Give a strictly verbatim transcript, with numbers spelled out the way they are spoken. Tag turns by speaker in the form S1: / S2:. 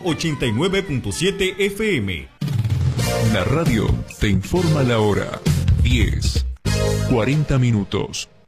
S1: ochenta y nueve punto siete F M.
S2: La radio te informa la hora. diez, cuarenta minutos.